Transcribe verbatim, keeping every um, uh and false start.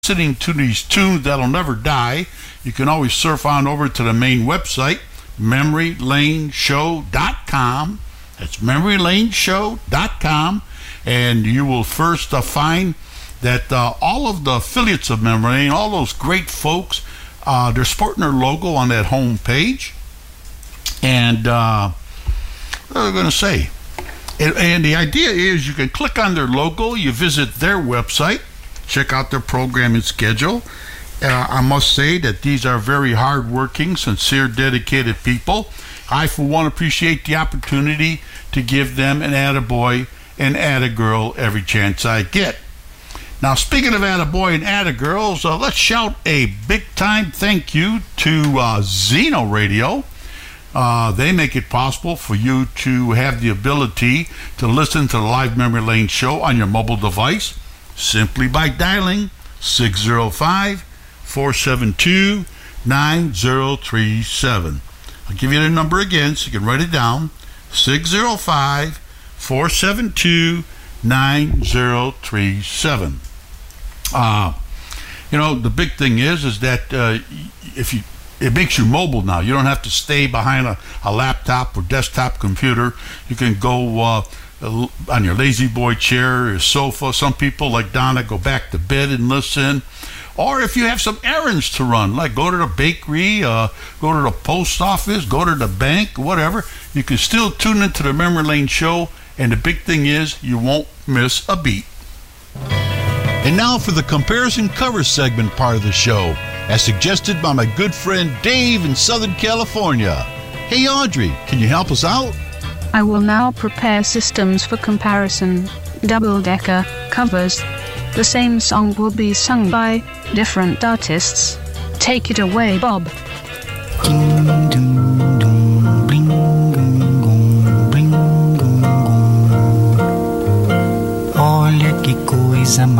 listening to these tunes that'll never die, you can always surf on over to the main website, memory lane show dot com. That's memory lane show dot com, and you will first uh, find that uh, all of the affiliates of Memory Lane, all those great folks, uh, they're sporting their logo on that home page. And uh, what am I going to say? And, and the idea is you can click on their logo, you visit their website, check out their programming schedule. Uh, I must say that these are very hardworking, sincere, dedicated people. I, for one, appreciate the opportunity to give them an attaboy and attagirl every chance I get. Now, speaking of attaboy and attagirls, uh, let's shout a big-time thank you to uh, Zeno Radio. Uh, they make it possible for you to have the ability to listen to the Live Memory Lane show on your mobile device simply by dialing six oh five, four seven two, nine oh three seven. I'll give you the number again so you can write it down. six oh five, four seven two, nine oh three seven. Uh, you know, the big thing is, is that uh, if you, it makes you mobile now. You don't have to stay behind a, a laptop or desktop computer. You can go uh, on your lazy boy chair, your sofa. Some people, like Donna, go back to bed and listen. Or if you have some errands to run, like go to the bakery, uh, go to the post office, go to the bank, whatever, you can still tune into the Memory Lane show, and the big thing is you won't miss a beat. And now for the comparison cover segment part of the show, as suggested by my good friend Dave in Southern California. Hey Audrey, can you help us out? I will now prepare systems for comparison, double-decker covers. The same song will be sung by different artists. Take it away, Bob. Olha que coisa